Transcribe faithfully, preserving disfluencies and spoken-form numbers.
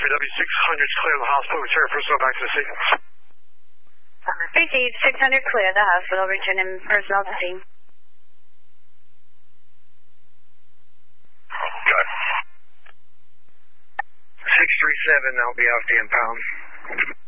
F A W six hundred, clear the hospital, return personnel back to the scene. Received six hundred, clear the hospital, returning personnel to scene. Got six three seven, I'll be off the impound.